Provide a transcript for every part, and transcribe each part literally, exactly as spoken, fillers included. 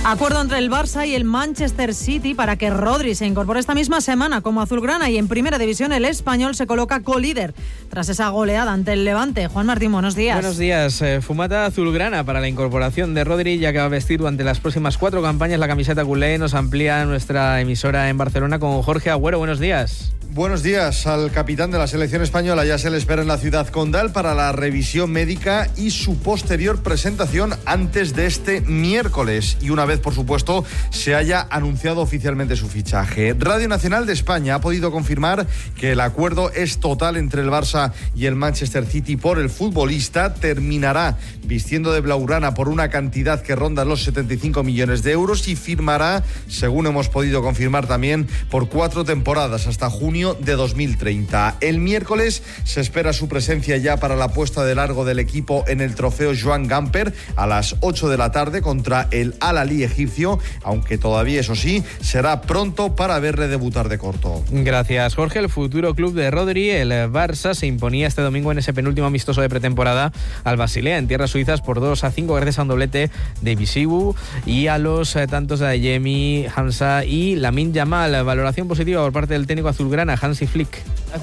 Acuerdo entre el Barça y el Manchester City para que Rodri se incorpore esta misma semana como azulgrana, y en Primera División el español se coloca colíder tras esa goleada ante el Levante. Juan Martín, buenos días. Buenos días. Eh, fumata azulgrana para la incorporación de Rodri, ya que va a vestir durante las próximas cuatro campañas la camiseta culé. Nos amplía nuestra emisora en Barcelona con Jorge Agüero. Buenos días. Buenos días. Al capitán de la selección española ya se le espera en la ciudad condal para la revisión médica y su posterior presentación antes de este miércoles. Y una vez, por supuesto, se haya anunciado oficialmente su fichaje. Radio Nacional de España ha podido confirmar que el acuerdo es total entre el Barça y el Manchester City por el futbolista. Terminará vistiendo de blaugrana por una cantidad que ronda los setenta y cinco millones de euros y firmará, según hemos podido confirmar también, por cuatro temporadas hasta junio de dos mil treinta. El miércoles se espera su presencia ya para la puesta de largo del equipo en el trofeo Joan Gamper a las ocho de la tarde contra el Al-Ahly egipcio, aunque todavía, eso sí, será pronto para verle debutar de corto. Gracias, Jorge. El futuro club de Rodri, el Barça, se imponía este domingo en ese penúltimo amistoso de pretemporada al Basilea en tierras suizas por dos a cinco gracias a un doblete de Bisibu y a los eh, tantos de Adeyemi, Hamza y Lamine Yamal. Valoración positiva por parte del técnico azulgrana Hansi Flick.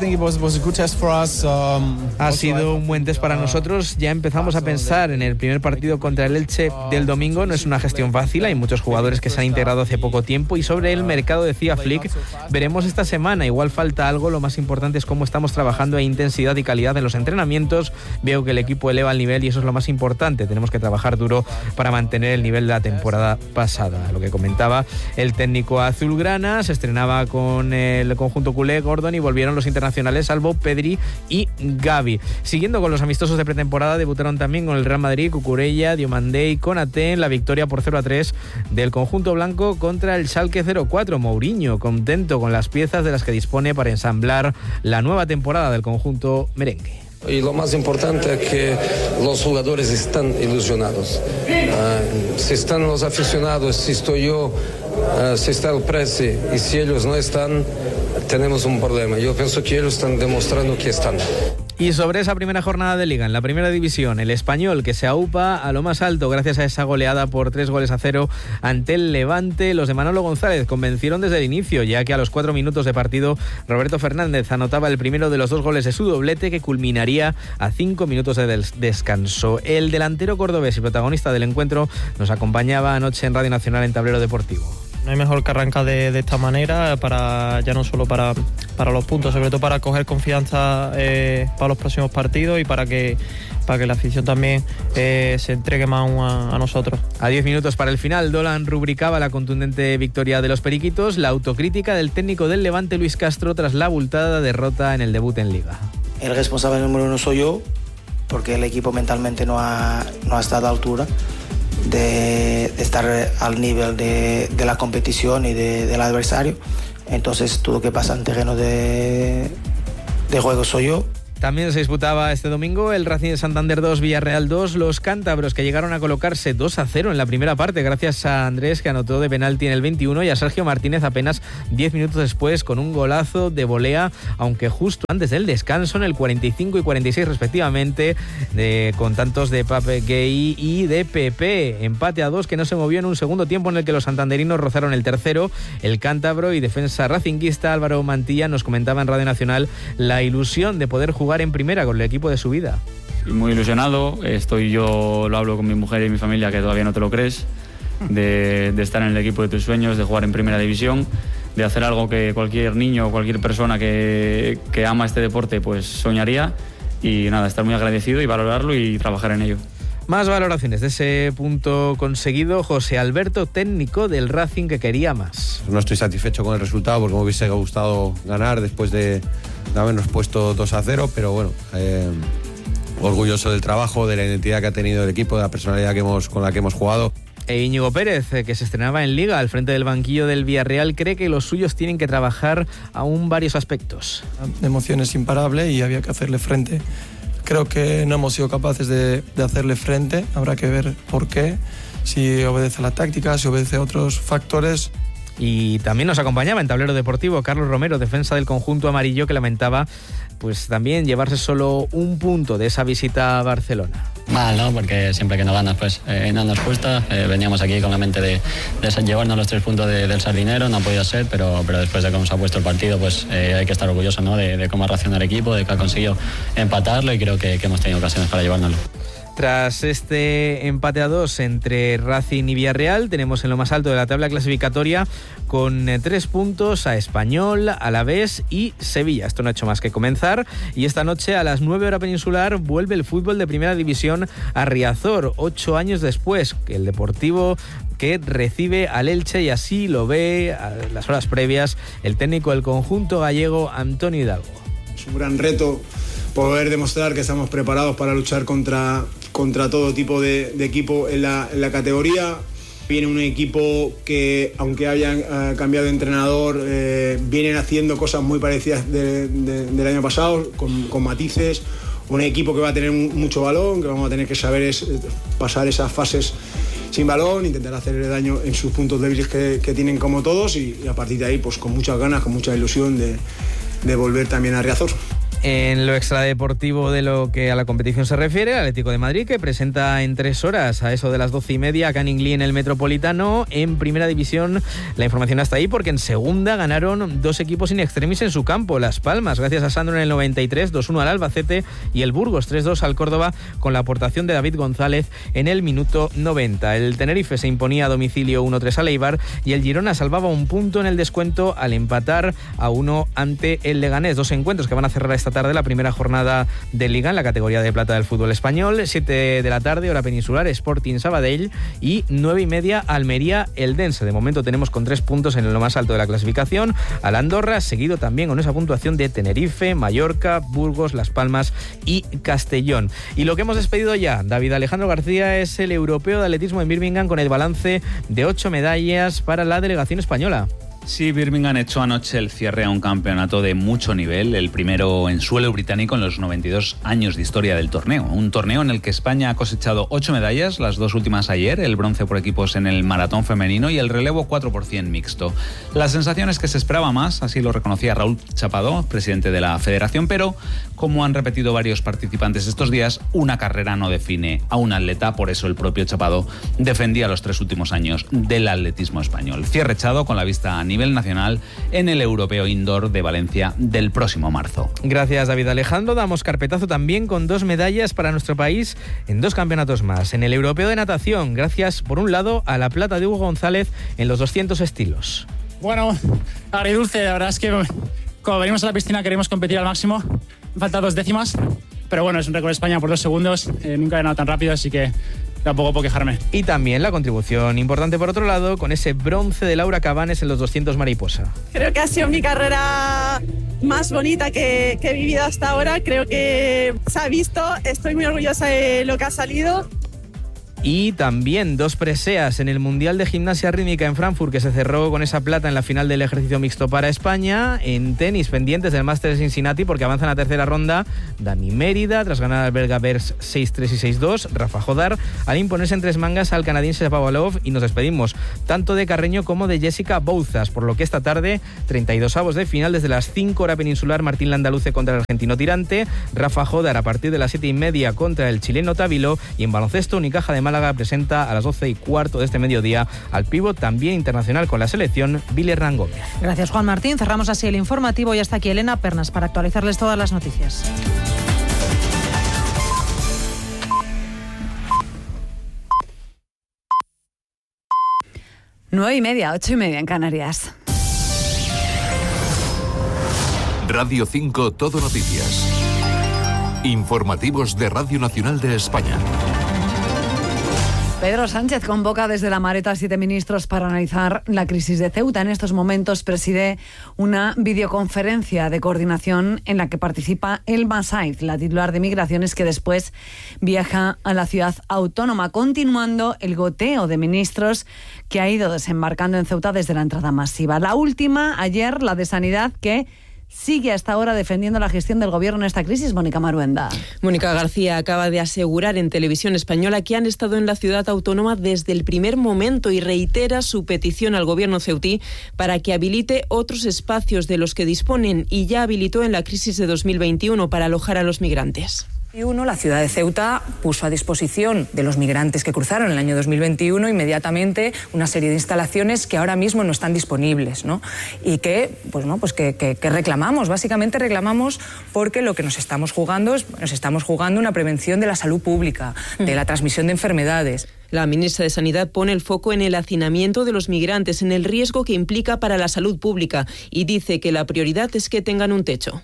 Ha sido un buen test para nosotros. Ya empezamos a pensar en el primer partido contra el Elche del domingo. No es una gestión fácil, hay muchos jugadores que se han integrado hace poco tiempo, y sobre el mercado decía Flick, veremos esta semana, igual falta algo, lo más importante es cómo estamos trabajando, e intensidad y calidad en los entrenamientos. Veo que el equipo eleva el nivel y eso es lo más importante, tenemos que trabajar duro para mantener el nivel de la temporada pasada. Lo que comentaba el técnico azulgrana. Se estrenaba con el conjunto culé Gordon y volvieron los internacionales, salvo Pedri y Gavi. Siguiendo con los amistosos de pretemporada, debutaron también con el Real Madrid Cucurella, Diomandé y Konaté en la victoria por cero a tres del conjunto blanco contra el Schalke cero cuatro. Mourinho contento con las piezas de las que dispone para ensamblar la nueva temporada del conjunto merengue. Y lo más importante es que los jugadores están ilusionados. Uh, si están los aficionados, si estoy yo, uh, si está el presi y si ellos no están, tenemos un problema. Yo pienso que ellos están demostrando que están. Y sobre esa primera jornada de Liga en la Primera División, el español que se aupa a lo más alto gracias a esa goleada por tres goles a cero ante el Levante. Los de Manolo González convencieron desde el inicio, ya que a los cuatro minutos de partido Roberto Fernández anotaba el primero de los dos goles de su doblete, que culminaría a cinco minutos de descanso. El delantero cordobés y protagonista del encuentro nos acompañaba anoche en Radio Nacional en Tablero Deportivo. No hay mejor que arrancar de, de esta manera, para ya no solo para, para los puntos, sobre todo para coger confianza eh, para los próximos partidos y para que, para que la afición también eh, se entregue más a, a nosotros. A diez minutos para el final, Dolan rubricaba la contundente victoria de los periquitos, la autocrítica del técnico del Levante, Luis Castro, tras la abultada derrota en el debut en Liga. El responsable número uno soy yo, porque el equipo mentalmente no ha, no ha estado a la altura De, de estar al nivel de, de la competición y de, del adversario. Entonces todo lo que pasa en terreno de, de juego soy yo. También se disputaba este domingo el Racing de Santander dos, Villarreal dos. Los cántabros, que llegaron a colocarse dos a cero en la primera parte gracias a Andrés, que anotó de penalti en el veintiuno, y a Sergio Martínez apenas diez minutos después con un golazo de volea, aunque justo antes del descanso en el cuarenta y cinco y cuarenta y seis respectivamente, de, con tantos de Pape Gay y de Pepe. Empate a dos que no se movió en un segundo tiempo en el que los santanderinos rozaron el tercero. El cántabro y defensa racinguista Álvaro Mantilla nos comentaba en Radio Nacional la ilusión de poder jugar jugar en primera con el equipo de su vida. Muy ilusionado, estoy yo, lo hablo con mi mujer y mi familia, que todavía no te lo crees, de, de estar en el equipo de tus sueños, de jugar en primera división, de hacer algo que cualquier niño o cualquier persona que, que ama este deporte pues soñaría, y nada, estar muy agradecido y valorarlo y trabajar en ello. Más valoraciones de ese punto conseguido. José Alberto, técnico del Racing, que quería más. No estoy satisfecho con el resultado porque me hubiese gustado ganar después de, de habernos puesto dos a cero, pero bueno, eh, orgulloso del trabajo, de la identidad que ha tenido el equipo, de la personalidad que hemos, con la que hemos jugado. E Íñigo Pérez, que se estrenaba en Liga al frente del banquillo del Villarreal, cree que los suyos tienen que trabajar aún varios aspectos. La emoción es imparable y había que hacerle frente. Creo que no hemos sido capaces de, de hacerle frente, habrá que ver por qué, si obedece a la táctica, si obedece a otros factores. Y también nos acompañaba en Tablero Deportivo Carlos Romero, defensa del conjunto amarillo, que lamentaba pues también llevarse solo un punto de esa visita a Barcelona. Mal, ¿no? Porque siempre que no ganas, pues eh, no nos gusta. Eh, veníamos aquí con la mente de, de llevarnos los tres puntos de, del Sardinero, no ha podido ser, pero, pero después de cómo se ha puesto el partido, pues eh, hay que estar orgulloso, ¿no? De, de cómo ha reaccionado el equipo, de que ha conseguido empatarlo y creo que, que hemos tenido ocasiones para llevárnoslo. Tras este empate a dos entre Racing y Villarreal, tenemos en lo más alto de la tabla clasificatoria con tres puntos a Español, Alavés y Sevilla. Esto no ha hecho más que comenzar y esta noche a las nueve hora peninsular vuelve el fútbol de Primera División a Riazor, ocho años después que el Deportivo que recibe al Elche y así lo ve a las horas previas el técnico del conjunto gallego, Antonio Hidalgo. Es un gran reto poder demostrar que estamos preparados para luchar contra, contra todo tipo de, de equipo en la, en la categoría. Viene un equipo que, aunque hayan eh, cambiado de entrenador, eh, vienen haciendo cosas muy parecidas de, de, del año pasado, con, con matices. Un equipo que va a tener mucho balón, que vamos a tener que saber es, pasar esas fases sin balón, intentar hacerle daño en sus puntos débiles que, que tienen como todos y, y a partir de ahí, pues con muchas ganas, con mucha ilusión de, de volver también a Riazor. En lo extradeportivo de lo que a la competición se refiere, el Atlético de Madrid, que presenta en tres horas, a eso de las doce y media, a Canning Lee en el Metropolitano. En Primera División, la información hasta ahí, porque en Segunda ganaron dos equipos in extremis en su campo. Las Palmas, gracias a Sandro en el noventa y tres, dos uno al Albacete, y el Burgos, tres dos al Córdoba, con la aportación de David González en el minuto noventa. El Tenerife se imponía a domicilio uno tres al Eibar, y el Girona salvaba un punto en el descuento al empatar a uno ante el Leganés. Dos encuentros que van a cerrar esta tarde la primera jornada de Liga en la categoría de plata del fútbol español. Siete de la tarde, hora peninsular, Sporting Sabadell, y nueve y media Almería Eldense. De momento tenemos con tres puntos en lo más alto de la clasificación al Andorra, seguido también con esa puntuación de Tenerife, Mallorca, Burgos, Las Palmas y Castellón. Y lo que hemos despedido ya, David Alejandro García, es el europeo de atletismo en Birmingham con el balance de ocho medallas para la delegación española. Sí, Birmingham echó anoche el cierre a un campeonato de mucho nivel, el primero en suelo británico en los noventa y dos años de historia del torneo. Un torneo en el que España ha cosechado ocho medallas, las dos últimas ayer, el bronce por equipos en el maratón femenino y el relevo cuatro por ciento mixto. La sensación es que se esperaba más, así lo reconocía Raúl Chapado, presidente de la federación, pero como han repetido varios participantes estos días, una carrera no define a un atleta, por eso el propio Chapado defendía los tres últimos años del atletismo español. Cierre echado con la vista a nivel nacional en el Europeo Indoor de Valencia del próximo marzo. Gracias, David Alejandro. Damos carpetazo también con dos medallas para nuestro país en dos campeonatos más. En el Europeo de Natación, gracias por un lado a la plata de Hugo González en los doscientos estilos. Bueno, agridulce, la verdad es que cuando venimos a la piscina queremos competir al máximo. Me faltan dos décimas, pero bueno, es un récord de España por dos segundos. Eh, nunca he ganado tan rápido, así que tampoco puedo quejarme. Y también la contribución importante por otro lado con ese bronce de Laura Cabanes en los doscientos mariposa. Creo que ha sido mi carrera más bonita que, que he vivido hasta ahora. Creo que se ha visto, estoy muy orgullosa de lo que ha salido. Y también dos preseas en el Mundial de Gimnasia Rítmica en Frankfurt, que se cerró con esa plata en la final del ejercicio mixto para España. En tenis, pendientes del Máster de Cincinnati, porque avanzan a tercera ronda Dani Mérida, tras ganar al belga Bers seis tres y seis dos. Rafa Jodar, al imponerse en tres mangas al canadiense Shapovalov. Y nos despedimos tanto de Carreño como de Jessica Bouzas, por lo que esta tarde, treinta y dos avos de final desde las cinco hora peninsular, Martín Landaluce contra el argentino Tirante, Rafa Jodar a partir de las siete y media contra el chileno Távilo, y en baloncesto Unicaja de Málaga presenta a las doce y cuarto de este mediodía al pívot también internacional con la selección, Billy Hernán Gómez. Gracias, Juan Martín. Cerramos así el informativo y hasta aquí Elena Pernas para actualizarles todas las noticias. Nueve y media, ocho y media en Canarias. Radio cinco Todo Noticias. Informativos de Radio Nacional de España. Pedro Sánchez convoca desde La Mareta a siete ministros para analizar la crisis de Ceuta. En estos momentos preside una videoconferencia de coordinación en la que participa Elma Saiz, la titular de Migraciones, que después viaja a la ciudad autónoma, continuando el goteo de ministros que ha ido desembarcando en Ceuta desde la entrada masiva. La última, ayer, la de Sanidad, que sigue hasta ahora defendiendo la gestión del gobierno en esta crisis. Mónica Maruenda. Mónica García acaba de asegurar en Televisión Española que han estado en la ciudad autónoma desde el primer momento y reitera su petición al gobierno ceutí para que habilite otros espacios de los que disponen y ya habilitó en la crisis de dos mil veintiuno para alojar a los migrantes. La ciudad de Ceuta puso a disposición de los migrantes que cruzaron en el año dos mil veintiuno inmediatamente una serie de instalaciones que ahora mismo no están disponibles, ¿no? Y que, pues, ¿no? pues que, que, que reclamamos, básicamente reclamamos porque lo que nos estamos jugando es nos estamos jugando una prevención de la salud pública, de la transmisión de enfermedades. La ministra de Sanidad pone el foco en el hacinamiento de los migrantes, en el riesgo que implica para la salud pública y dice que la prioridad es que tengan un techo.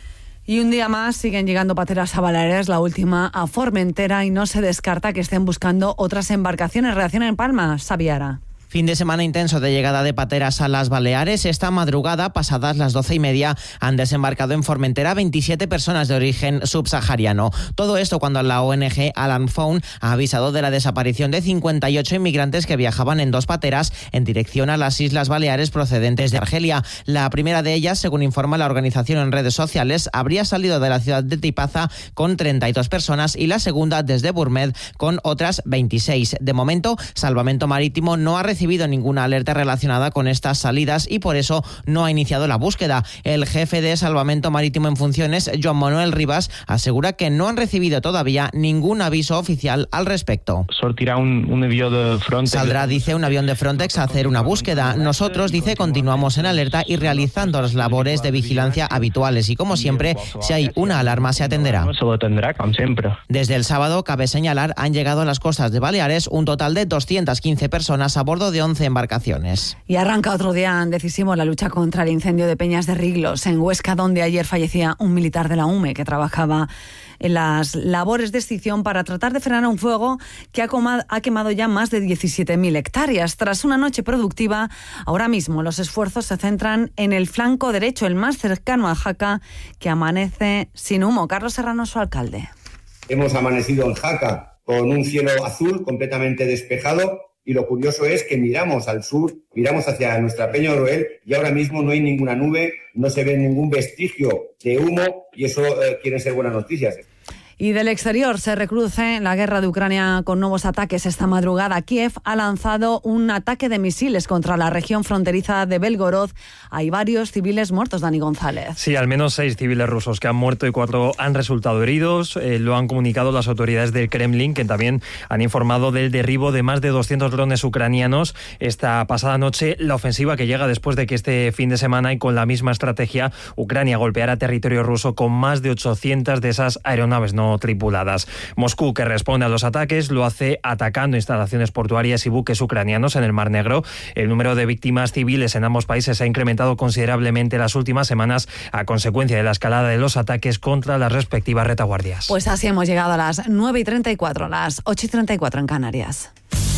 Y un día más siguen llegando pateras a Baleares, la última a Formentera, y no se descarta que estén buscando otras embarcaciones. Reacción en Palma, Sabiara. Fin de semana intenso de llegada de pateras a las Baleares. Esta madrugada, pasadas las doce y media, han desembarcado en Formentera veintisiete personas de origen subsahariano. Todo esto cuando la O N G Alarm Phone ha avisado de la desaparición de cincuenta y ocho inmigrantes que viajaban en dos pateras en dirección a las Islas Baleares procedentes de Argelia. La primera de ellas, según informa la organización en redes sociales, habría salido de la ciudad de Tipaza con treinta y dos personas y la segunda desde Burmed con otras veintiséis. De momento, Salvamento Marítimo no ha recibido recibido ninguna alerta relacionada con estas salidas y por eso no ha iniciado la búsqueda. El jefe de Salvamento Marítimo en funciones, Joan Manuel Rivas, asegura que no han recibido todavía ningún aviso oficial al respecto. Sortirá un, un avión de Frontex. Saldrá, dice, un avión de Frontex a hacer una búsqueda. Nosotros, dice, continuamos en alerta y realizando las labores de vigilancia habituales y, como siempre, si hay una alarma se atenderá. Se lo tendrá, como siempre. Desde el sábado, cabe señalar, han llegado a las costas de Baleares un total de doscientas quince personas a bordo de once embarcaciones. Y arranca otro día decisivo la lucha contra el incendio de Peñas de Riglos, en Huesca, donde ayer fallecía un militar de la U M E que trabajaba en las labores de extinción para tratar de frenar un fuego que ha, comado, ha quemado ya más de diecisiete mil hectáreas. Tras una noche productiva, ahora mismo los esfuerzos se centran en el flanco derecho, el más cercano a Jaca, que amanece sin humo. Carlos Serrano, su alcalde. Hemos amanecido en Jaca con un cielo azul completamente despejado y lo curioso es que miramos al sur, miramos hacia nuestra Peña Oroel y ahora mismo no hay ninguna nube, no se ve ningún vestigio de humo y eso eh, quieren ser buenas noticias. Y del exterior se recruce la guerra de Ucrania con nuevos ataques. Esta madrugada Kiev ha lanzado un ataque de misiles contra la región fronteriza de Belgorod. Hay varios civiles muertos, Dani González. Sí, al menos seis civiles rusos que han muerto y cuatro han resultado heridos. Eh, lo han comunicado las autoridades del Kremlin, que también han informado del derribo de más de doscientos drones ucranianos esta pasada noche. La ofensiva que llega después de que este fin de semana y con la misma estrategia Ucrania golpeara territorio ruso con más de ochocientas de esas aeronaves no tripuladas. Moscú, que responde a los ataques, lo hace atacando instalaciones portuarias y buques ucranianos en el Mar Negro. El número de víctimas civiles en ambos países ha incrementado considerablemente las últimas semanas a consecuencia de la escalada de los ataques contra las respectivas retaguardias. Pues así hemos llegado a las nueve y treinta y cuatro, las ocho y treinta y cuatro en Canarias.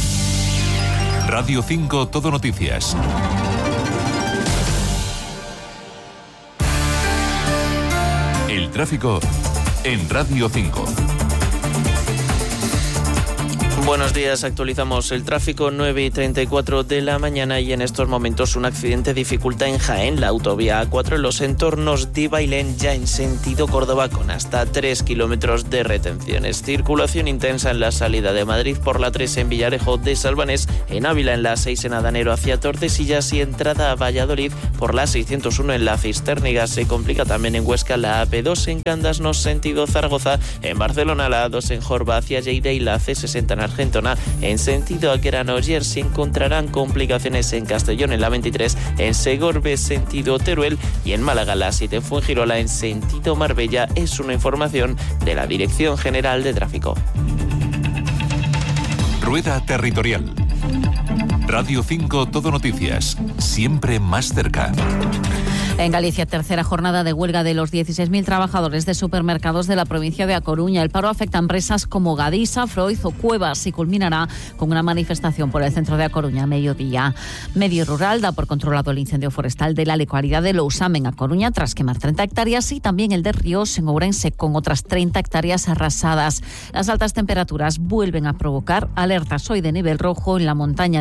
Radio cinco Todo Noticias. El tráfico en Radio cinco. Buenos días, actualizamos el tráfico, nueve y treinta y cuatro de la mañana y en estos momentos un accidente dificulta en Jaén, la autovía A cuatro en los entornos de Bailén, ya en sentido Córdoba con hasta tres kilómetros de retenciones. Circulación intensa en la salida de Madrid por la tres en Villarejo de Salvanés, en Ávila en la seis en Adanero hacia Tordesillas y entrada a Valladolid por la seiscientos uno en la Cisterniga. Se complica también en Huesca la A P dos en Candasnos sentido Zaragoza, en Barcelona la A dos en Jorba hacia Lleida y la C sesenta en Argentona en sentido a Granollers. Se encontrarán complicaciones en Castellón en la veintitrés, en Segorbe sentido Teruel y en Málaga la siete en Fuengirola en sentido Marbella. Es una información de la Dirección General de Tráfico. Rueda Territorial. Radio cinco Todo Noticias, siempre más cerca. En Galicia, tercera jornada de huelga de los dieciséis mil trabajadores de supermercados de la provincia de A Coruña. El paro afecta a empresas como Gadisa, Freud o Cuevas y culminará con una manifestación por el centro de A Coruña a mediodía. Medio Rural da por controlado el incendio forestal de la localidad de Lousame en A Coruña tras quemar treinta hectáreas y también el de Ríos en Ourense con otras treinta hectáreas arrasadas. Las altas temperaturas vuelven a provocar alertas hoy de nivel rojo en la montaña de Ourense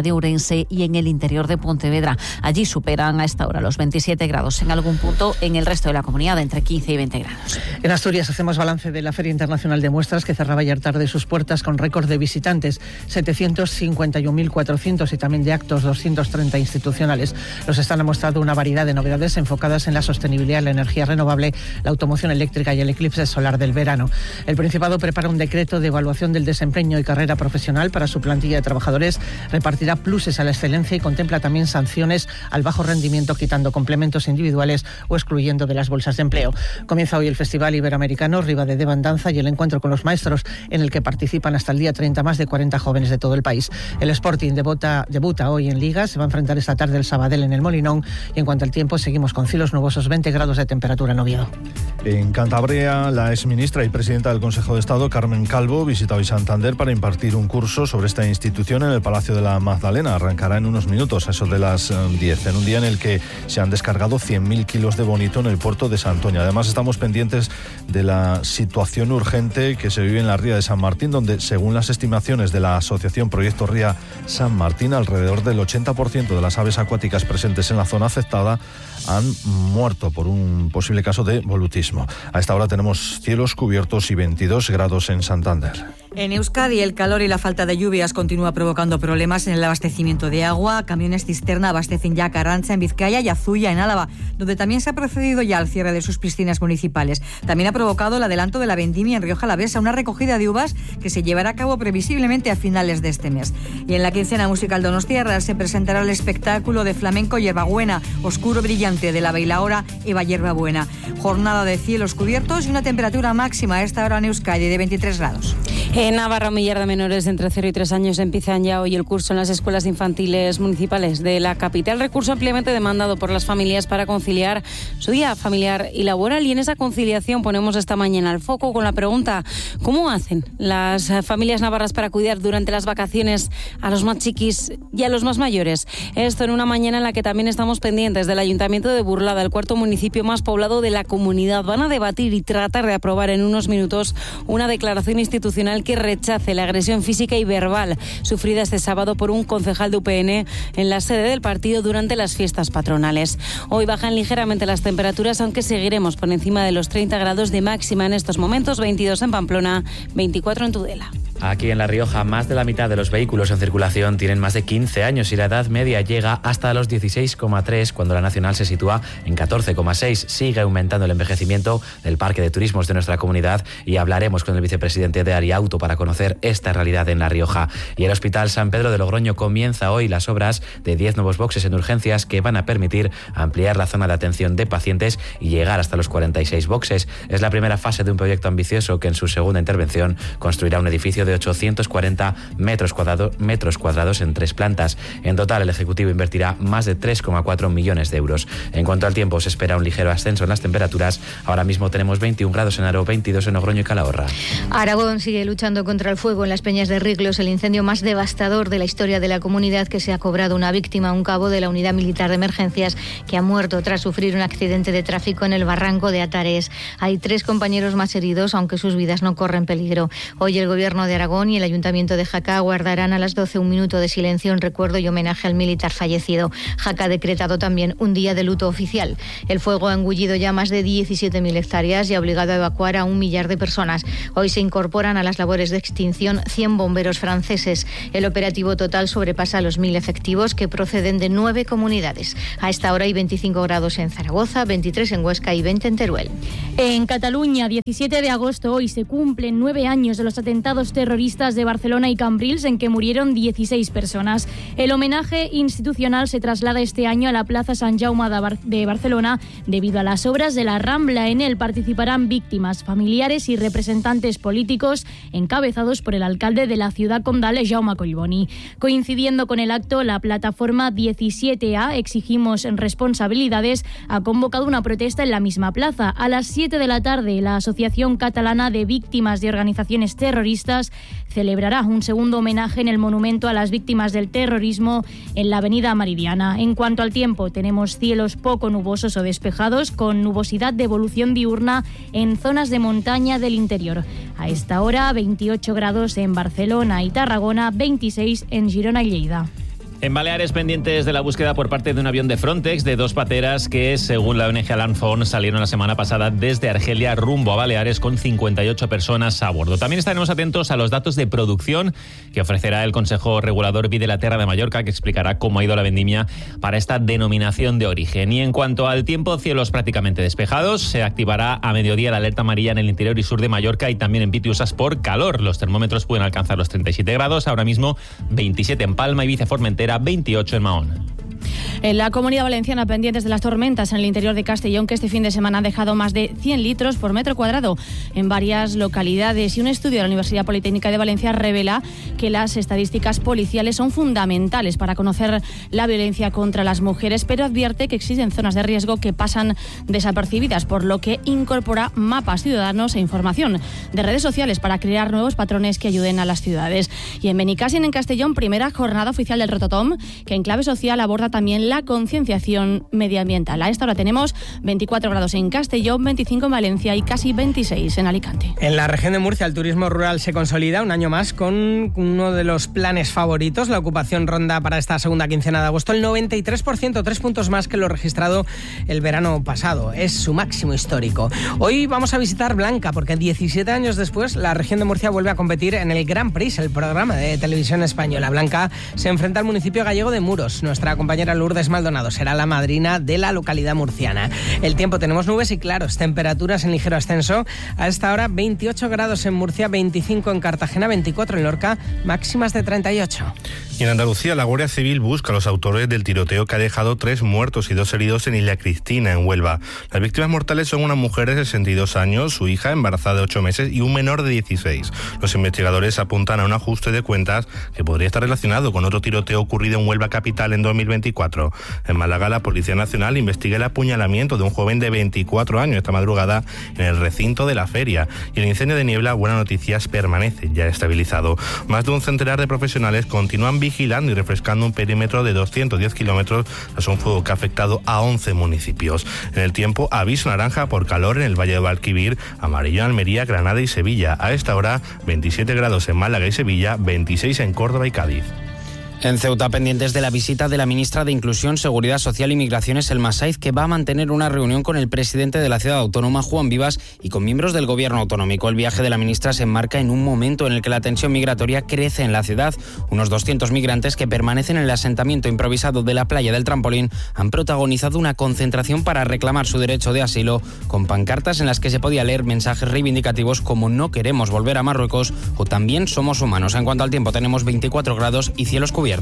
Ourense y en el interior de Pontevedra. Allí superan a esta hora los veintisiete grados. En algún punto en el resto de la comunidad entre quince y veinte grados. En Asturias hacemos balance de la Feria Internacional de Muestras, que cerraba ayer tarde sus puertas con récord de visitantes, setecientos cincuenta y un mil cuatrocientos, y también de actos doscientos treinta institucionales. Los están ha mostrado una variedad de novedades enfocadas en la sostenibilidad, la energía renovable, la automoción eléctrica y el eclipse solar del verano. El Principado prepara un decreto de evaluación del desempeño y carrera profesional para su plantilla de trabajadores, repartirá pluses a la excelencia y contempla también sanciones al bajo rendimiento, quitando complementos individuales o excluyendo de las bolsas de empleo. Comienza hoy el Festival Iberoamericano Riva de Devandanza y el encuentro con los maestros, en el que participan hasta el día treinta más de cuarenta jóvenes de todo el país. El Sporting debuta, debuta hoy en Liga, se va a enfrentar esta tarde el Sabadell en el Molinón, y en cuanto al tiempo seguimos con cielos nubosos, veinte grados de temperatura en Oviedo. En Cantabria, la exministra y presidenta del Consejo de Estado, Carmen Calvo, visita hoy Santander para impartir un curso sobre esta institución en el Palacio de la Magdalena. Arrancará en unos minutos, a eso de las diez, en un día en el que se han descargado cien mil kilos de bonito en el puerto de Santoña. Además, estamos pendientes de la situación urgente que se vive en la ría de San Martín, donde, según las estimaciones de la asociación Proyecto Ría San Martín, alrededor del ochenta por ciento de las aves acuáticas presentes en la zona afectada han muerto por un posible caso de volutismo. A esta hora tenemos cielos cubiertos y veintidós grados en Santander. En Euskadi, el calor y la falta de lluvias continúa provocando problemas en el abastecimiento de agua. Camiones cisterna abastecen ya Carranza en Vizcaya y Azuya en Álava, donde también se ha procedido ya al cierre de sus piscinas municipales. También ha provocado el adelanto de la vendimia en Rioja Alavesa, una recogida de uvas que se llevará a cabo previsiblemente a finales de este mes. Y en la quincena musical Donostiarra se presentará el espectáculo de flamenco Hierbabuena, Oscuro Brillante, de la bailaora Eva Hierbabuena. Jornada de cielos cubiertos y una temperatura máxima a esta hora en Euskadi de veintitrés grados. En Navarra, un millar de menores de entre cero y tres años empiezan ya hoy el curso en las escuelas infantiles municipales de la capital. Recurso ampliamente demandado por las familias para conciliar su día familiar y laboral. Y en esa conciliación ponemos esta mañana el foco con la pregunta: ¿cómo hacen las familias navarras para cuidar durante las vacaciones a los más chiquis y a los más mayores? Esto en una mañana en la que también estamos pendientes del Ayuntamiento de Burlada, el cuarto municipio más poblado de la comunidad. Van a debatir y tratar de aprobar en unos minutos una declaración institucional que rechace la agresión física y verbal sufrida este sábado por un concejal de U P N en la sede del partido durante las fiestas patronales. Hoy bajan ligeramente las temperaturas, aunque seguiremos por encima de los treinta grados de máxima en estos momentos, veintidós en Pamplona, veinticuatro en Tudela. Aquí en La Rioja, más de la mitad de los vehículos en circulación tienen más de quince años y la edad media llega hasta los dieciséis coma tres, cuando la nacional se sitúa en catorce coma seis. Sigue aumentando el envejecimiento del parque de turismos de nuestra comunidad y hablaremos con el vicepresidente de Ariauto para conocer esta realidad en La Rioja. Y el Hospital San Pedro de Logroño comienza hoy las obras de diez nuevos boxes en urgencias que van a permitir ampliar la zona de atención de pacientes y llegar hasta los cuarenta y seis boxes. Es la primera fase de un proyecto ambicioso que en su segunda intervención construirá un edificio de ochocientos cuarenta metros cuadrados, metros cuadrados en tres plantas. En total, el Ejecutivo invertirá más de tres coma cuatro millones de euros. En cuanto al tiempo, se espera un ligero ascenso en las temperaturas. Ahora mismo tenemos veintiún grados en Aro, veintidós en Logroño y Calahorra. Aragón sigue luchando contra el fuego en las Peñas de Riglos, el incendio más devastador de la historia de la comunidad, que se ha cobrado una víctima, un cabo de la Unidad Militar de Emergencias, que ha muerto tras sufrir un accidente de tráfico en el barranco de Atares. Hay tres compañeros más heridos, aunque sus vidas no corren peligro. Hoy el Gobierno de Aragón y el Ayuntamiento de Jaca guardarán a las doce un minuto de silencio en recuerdo y homenaje al militar fallecido. Jaca ha decretado también un día de luto oficial. El fuego ha engullido ya más de diecisiete mil hectáreas y ha obligado a evacuar a un millar de personas. Hoy se incorporan a las labores de extinción cien bomberos franceses. El operativo total sobrepasa los mil efectivos, que proceden de nueve comunidades. A esta hora hay veinticinco grados en Zaragoza, veintitrés en Huesca y veinte en Teruel. En Cataluña, diecisiete de agosto, hoy se cumplen nueve años de los atentados terroristas de Barcelona y Cambrils, en que murieron dieciséis personas. El homenaje institucional se traslada este año a la Plaza Sant Jaume de, Bar- de Barcelona debido a las obras de la Rambla. En él participarán víctimas, familiares y representantes políticos encabezados por el alcalde de la ciudad condal, Jaume Collboni. Coincidiendo con el acto, la plataforma diecisiete A, Exigimos Responsabilidades, ha convocado una protesta en la misma plaza. A las siete de la tarde, la Asociación Catalana de Víctimas de Organizaciones Terroristas celebrará un segundo homenaje en el monumento a las víctimas del terrorismo en la avenida Meridiana. En cuanto al tiempo, tenemos cielos poco nubosos o despejados, con nubosidad de evolución diurna en zonas de montaña del interior. A esta hora, veintiocho grados en Barcelona y Tarragona, veintiséis en Girona y Lleida. En Baleares, pendientes de la búsqueda por parte de un avión de Frontex de dos pateras que, según la O N G Alarm Phone, salieron la semana pasada desde Argelia rumbo a Baleares con cincuenta y ocho personas a bordo. También estaremos atentos a los datos de producción que ofrecerá el Consejo Regulador Vi de la Terra de Mallorca, que explicará cómo ha ido la vendimia para esta denominación de origen. Y en cuanto al tiempo, cielos prácticamente despejados. Se activará a mediodía la alerta amarilla en el interior y sur de Mallorca y también en Pitiusas por calor. Los termómetros pueden alcanzar los treinta y siete grados, ahora mismo veintisiete en Palma, Ibiza, Formentera, veintiocho en Mahón. En la Comunidad Valenciana, pendientes de las tormentas en el interior de Castellón, que este fin de semana han dejado más de cien litros por metro cuadrado en varias localidades. Y un estudio de la Universidad Politécnica de Valencia revela que las estadísticas policiales son fundamentales para conocer la violencia contra las mujeres, pero advierte que existen zonas de riesgo que pasan desapercibidas, por lo que incorpora mapas ciudadanos e información de redes sociales para crear nuevos patrones que ayuden a las ciudades. Y en Benicàssim, en Castellón, primera jornada oficial del Rototom, que en clave social aborda también la concienciación medioambiental. A esta hora tenemos veinticuatro grados en Castellón, veinticinco en Valencia y casi veintiséis en Alicante. En la región de Murcia, el turismo rural se consolida un año más con uno de los planes favoritos. La ocupación ronda para esta segunda quincena de agosto el noventa y tres por ciento, tres puntos más que lo registrado el verano pasado. Es su máximo histórico. Hoy vamos a visitar Blanca, porque diecisiete años después la región de Murcia vuelve a competir en el Grand Prix, el programa de televisión española. Blanca se enfrenta al municipio gallego de Muros. Nuestra compañera Lourdes Maldonado será la madrina de la localidad murciana. El tiempo, tenemos nubes y claros, temperaturas en ligero ascenso. A esta hora veintiocho grados en Murcia, veinticinco en Cartagena, veinticuatro en Lorca, máximas de treinta y ocho. Y en Andalucía, la Guardia Civil busca a los autores del tiroteo que ha dejado tres muertos y dos heridos en Isla Cristina, en Huelva. Las víctimas mortales son una mujer de sesenta y dos años, su hija embarazada de ocho meses y un menor de dieciséis. Los investigadores apuntan a un ajuste de cuentas que podría estar relacionado con otro tiroteo ocurrido en Huelva capital en dos mil veinticuatro. En Málaga, la Policía Nacional investiga el apuñalamiento de un joven de veinticuatro años esta madrugada en el recinto de la feria. Y el incendio de Niebla, buenas noticias, permanece ya estabilizado. Más de un centenar de profesionales continúan vigilando y refrescando un perímetro de doscientos diez kilómetros tras un fuego que ha afectado a once municipios. En el tiempo, aviso naranja por calor en el Valle de Guadalquivir, amarillo en Almería, Granada y Sevilla. A esta hora, veintisiete grados en Málaga y Sevilla, veintiséis en Córdoba y Cádiz. En Ceuta, pendientes de la visita de la ministra de Inclusión, Seguridad Social y Migraciones, Elma Saiz, que va a mantener una reunión con el presidente de la ciudad autónoma, Juan Vivas, y con miembros del gobierno autonómico. El viaje de la ministra se enmarca en un momento en el que la tensión migratoria crece en la ciudad. Unos doscientos migrantes que permanecen en el asentamiento improvisado de la playa del Trampolín han protagonizado una concentración para reclamar su derecho de asilo, con pancartas en las que se podía leer mensajes reivindicativos como "no queremos volver a Marruecos" o "también somos humanos". En cuanto al tiempo, tenemos veinticuatro grados y cielos cubiertos.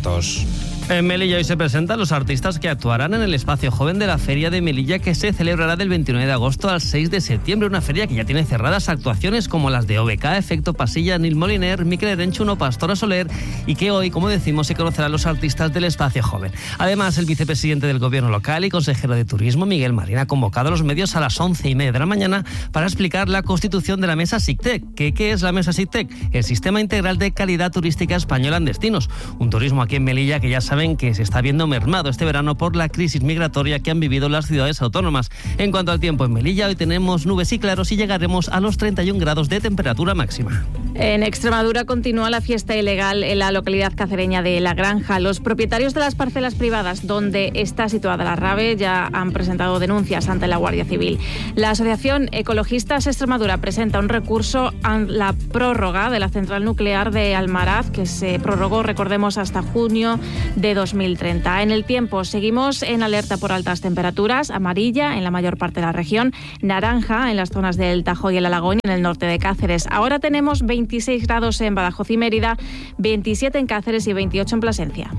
En Melilla hoy se presentan los artistas que actuarán en el espacio joven de la Feria de Melilla, que se celebrará del veintinueve de agosto al seis de septiembre. Una feria que ya tiene cerradas actuaciones como las de O B K, Efecto Pasilla, Nil Moliner, Miquel Erenchuno, Pastora Soler, y que hoy, como decimos, se conocerán los artistas del espacio joven. Además, el vicepresidente del gobierno local y consejero de turismo, Miguel Marín, ha convocado a los medios a las once y media de la mañana para explicar la constitución de la mesa SICTEC. ¿Qué, qué es la mesa SICTEC? El Sistema Integral de Calidad Turística Española en Destinos. Un turismo aquí en Melilla que ya saben que se está viendo mermado este verano por la crisis migratoria que han vivido las ciudades autónomas. En cuanto al tiempo en Melilla, hoy tenemos nubes y claros y llegaremos a los treinta y un grados de temperatura máxima. En Extremadura continúa la fiesta ilegal en la localidad cacereña de La Granja. Los propietarios de las parcelas privadas donde está situada la rave ya han presentado denuncias ante la Guardia Civil. La Asociación Ecologistas Extremadura presenta un recurso a la prórroga de la central nuclear de Almaraz, que se prorrogó, recordemos, hasta junio de dos mil treinta. En el tiempo, seguimos en alerta por altas temperaturas, amarilla en la mayor parte de la región, naranja en las zonas del Tajo y el Alagón y en el norte de Cáceres. Ahora tenemos veintiséis grados en Badajoz y Mérida, veintisiete en Cáceres y veintiocho en Plasencia.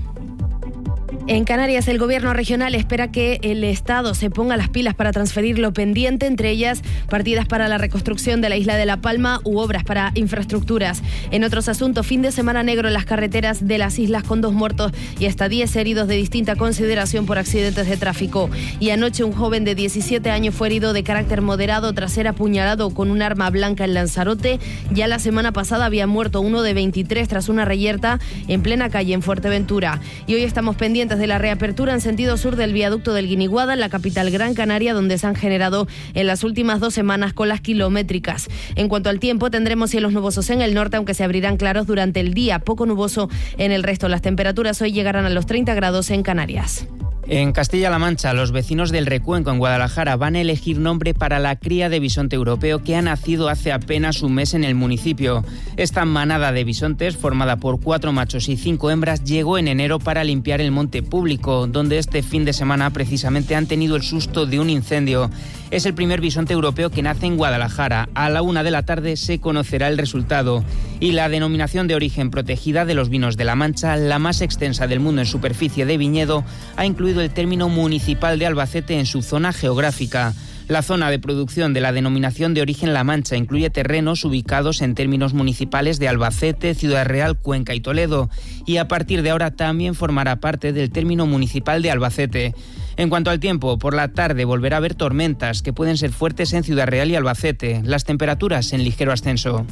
En Canarias, el gobierno regional espera que el Estado se ponga las pilas para transferir lo pendiente, entre ellas partidas para la reconstrucción de la isla de La Palma u obras para infraestructuras. En otros asuntos, fin de semana negro en las carreteras de las islas con dos muertos y hasta diez heridos de distinta consideración por accidentes de tráfico. Y anoche un joven de diecisiete años fue herido de carácter moderado tras ser apuñalado con un arma blanca en Lanzarote. Ya la semana pasada había muerto uno de veintitrés tras una reyerta en plena calle en Fuerteventura. Y hoy estamos pendientes pendientes de la reapertura en sentido sur del viaducto del Guiniguada, en la capital Gran Canaria, donde se han generado en las últimas dos semanas colas kilométricas. En cuanto al tiempo, tendremos cielos nubosos en el norte, aunque se abrirán claros durante el día, poco nuboso en el resto. Las temperaturas hoy llegarán a los treinta grados en Canarias. En Castilla-La Mancha, los vecinos del Recuenco, en Guadalajara, van a elegir nombre para la cría de bisonte europeo que ha nacido hace apenas un mes en el municipio. Esta manada de bisontes, formada por cuatro machos y cinco hembras, llegó en enero para limpiar el monte público, donde este fin de semana precisamente han tenido el susto de un incendio. Es el primer bisonte europeo que nace en Guadalajara. A la una de la tarde se conocerá el resultado. Y la denominación de origen protegida de los vinos de La Mancha, la más extensa del mundo en superficie de viñedo, ha incluido el término municipal de Albacete en su zona geográfica. La zona de producción de la denominación de origen La Mancha incluye terrenos ubicados en términos municipales de Albacete, Ciudad Real, Cuenca y Toledo, y a partir de ahora también formará parte del término municipal de Albacete. En cuanto al tiempo, por la tarde volverá a haber tormentas que pueden ser fuertes en Ciudad Real y Albacete. Las temperaturas en ligero ascenso.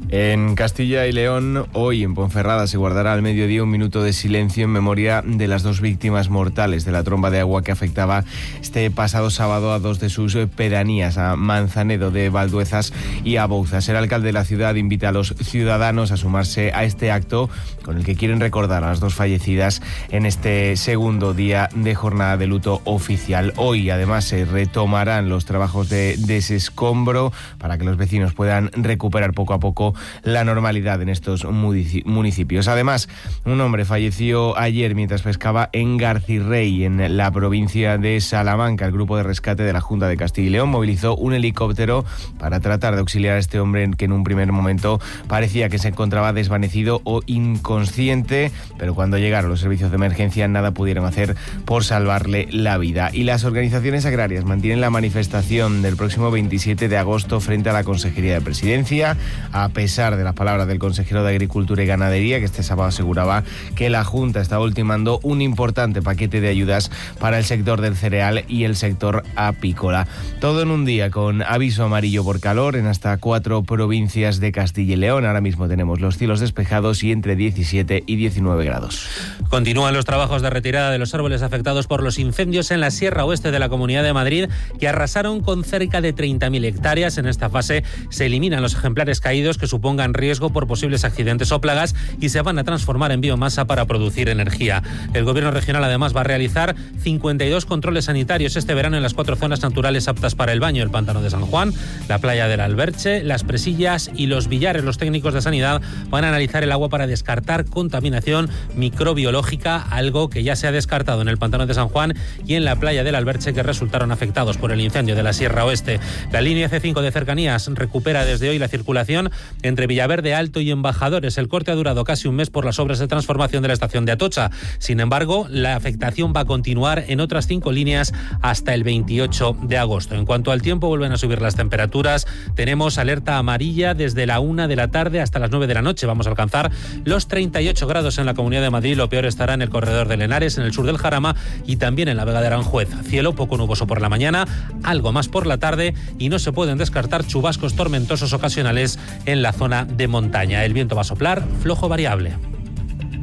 En Castilla y León, hoy en Ponferrada se guardará al mediodía un minuto de silencio en memoria de las dos víctimas mortales de la tromba de agua que afectaba este pasado sábado a dos de sus pedanías, a Manzanedo de Valduezas y a Bouzas. El alcalde de la ciudad invita a los ciudadanos a sumarse a este acto con el que quieren recordar a las dos fallecidas en este segundo día de jornada de luto oficial. Hoy, además, se retomarán los trabajos de desescombro para que los vecinos puedan recuperar poco a poco la normalidad en estos municipios. Además, un hombre falleció ayer mientras pescaba en Garcirrey, en la provincia de Salamanca. El grupo de rescate de la Junta de Castilla y León movilizó un helicóptero para tratar de auxiliar a este hombre que en un primer momento parecía que se encontraba desvanecido o inconsciente, pero cuando llegaron los servicios de emergencia nada pudieron hacer por salvarle la vida. Y las organizaciones agrarias mantienen la manifestación del próximo veintisiete de agosto frente a la Consejería de Presidencia, a pesar A pesar de las palabras del consejero de Agricultura y Ganadería, que este sábado aseguraba que la Junta está ultimando un importante paquete de ayudas para el sector del cereal y el sector apícola. Todo en un día con aviso amarillo por calor en hasta cuatro provincias de Castilla y León. Ahora mismo tenemos los cielos despejados y entre diecisiete y diecinueve grados. Continúan los trabajos de retirada de los árboles afectados por los incendios en la Sierra Oeste de la Comunidad de Madrid, que arrasaron con cerca de treinta mil hectáreas. En esta fase se eliminan los ejemplares caídos que supongan riesgo por posibles accidentes o plagas y se van a transformar en biomasa para producir energía. El gobierno regional además va a realizar cincuenta y dos controles sanitarios este verano en las cuatro zonas naturales aptas para el baño: el pantano de San Juan, la playa del Alberche, Las Presillas y Los Villares. Los técnicos de sanidad van a analizar el agua para descartar contaminación microbiológica, algo que ya se ha descartado en el pantano de San Juan y en la playa del Alberche, que resultaron afectados por el incendio de la Sierra Oeste. La línea C cinco de cercanías recupera desde hoy la circulación entre Villaverde Alto y Embajadores. El corte ha durado casi un mes por las obras de transformación de la estación de Atocha. Sin embargo, la afectación va a continuar en otras cinco líneas hasta el veintiocho de agosto. En cuanto al tiempo, vuelven a subir las temperaturas. Tenemos alerta amarilla desde la una de la tarde hasta las nueve de la noche. Vamos a alcanzar los treinta y ocho grados en la Comunidad de Madrid. Lo peor estará en el corredor de Henares, en el sur del Jarama y también en la Vega de Aranjuez. Cielo poco nuboso por la mañana, algo más por la tarde, y no se pueden descartar chubascos tormentosos ocasionales en la zona de montaña. El viento va a soplar flojo variable.